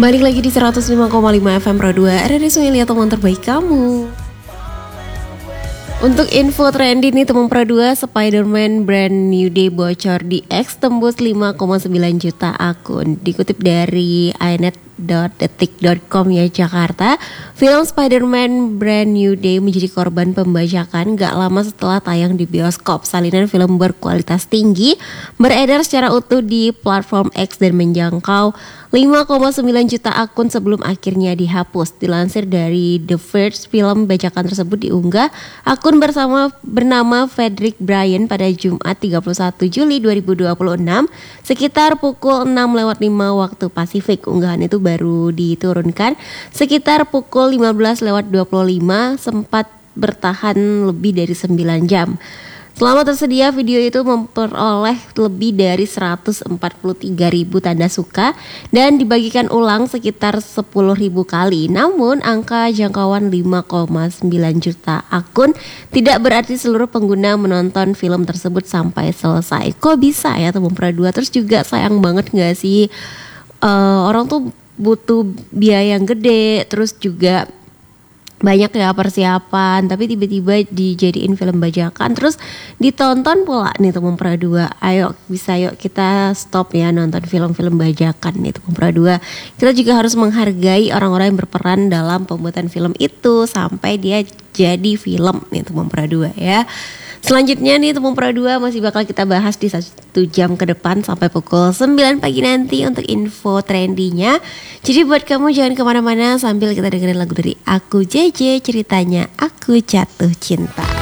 Balik lagi di 105,5 FM Pro 2 RRI Sungai Liat, teman terbaik kamu. Untuk info trendy nih teman Pro 2, Spider-Man Brand New Day bocor di X tembus 5,9 juta akun. Dikutip dari inet.detik.com ya Jakarta, film Spider-Man Brand New Day menjadi korban pembajakan gak lama setelah tayang di bioskop. Salinan film berkualitas tinggi beredar secara utuh di platform X dan menjangkau 5,9 juta akun sebelum akhirnya dihapus. Dilansir dari The Verge, film bajakan tersebut diunggah akun bernama Frederick Bryan pada Jumat 31 Juli 2026 sekitar pukul 6:05 waktu Pasifik. Unggahan itu baru diturunkan sekitar pukul 15:25, sempat bertahan lebih dari 9 jam. Selama tersedia, video itu memperoleh lebih dari 143.000 tanda suka dan dibagikan ulang sekitar 10.000 kali. Namun angka jangkauan 5,9 juta akun tidak berarti seluruh pengguna menonton film tersebut sampai selesai. Kok bisa ya teman Pro 2? Terus juga sayang banget gak sih, orang tuh butuh biaya yang gede, terus juga banyak ya persiapan, tapi tiba-tiba dijadiin film bajakan terus ditonton pula nih teman Pro 2. Ayo kita stop ya nonton film-film bajakan nih teman Pro 2. Kita juga harus menghargai orang-orang yang berperan dalam pembuatan film itu sampai dia jadi film nih teman Pro 2 ya. Selanjutnya nih teman Pro 2 masih bakal kita bahas di 1 jam ke depan sampai pukul 9 pagi nanti untuk info trendinya. Jadi buat kamu jangan kemana-mana sambil kita dengerin lagu dari Aku JJ, ceritanya Aku Jatuh Cinta.